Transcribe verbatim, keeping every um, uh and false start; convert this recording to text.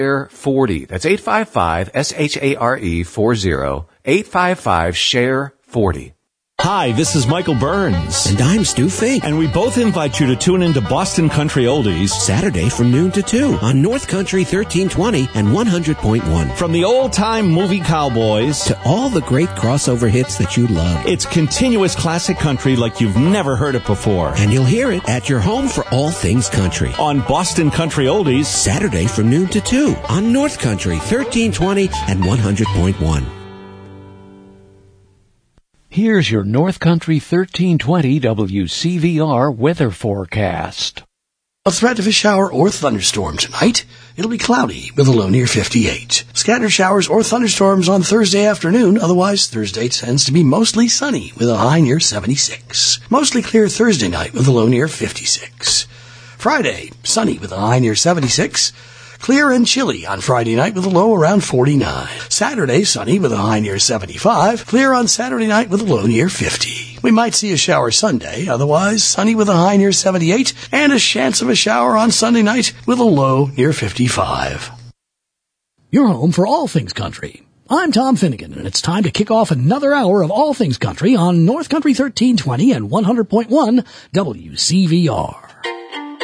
forty. That's eight five five S H A R E forty. eight five five share forty. Hi, this is Michael Burns. And I'm Stu Fink. And we both invite you to tune into Boston Country Oldies Saturday from noon to two on North Country thirteen twenty and one hundred point one. From the old-time movie cowboys to all the great crossover hits that you love. It's continuous classic country like you've never heard it before. And you'll hear it at your home for all things country. On Boston Country Oldies Saturday from noon to two on North Country thirteen twenty and one hundred point one. Here's your North Country thirteen twenty W C V R weather forecast. A threat of a shower or thunderstorm tonight. It'll be cloudy with a low near fifty-eight. Scattered showers or thunderstorms on Thursday afternoon. Otherwise, Thursday tends to be mostly sunny with a high near seventy-six. Mostly clear Thursday night with a low near fifty-six. Friday, sunny with a high near seventy-six. Clear and chilly on Friday night with a low around forty-nine. Saturday, sunny with a high near seventy-five. Clear on Saturday night with a low near fifty. We might see a shower Sunday, otherwise sunny with a high near seventy-eight, and a chance of a shower on Sunday night with a low near fifty-five. Your home for all things country. I'm Tom Finnegan, and it's time to kick off another hour of all things country on North Country thirteen twenty and one hundred point one W C V R.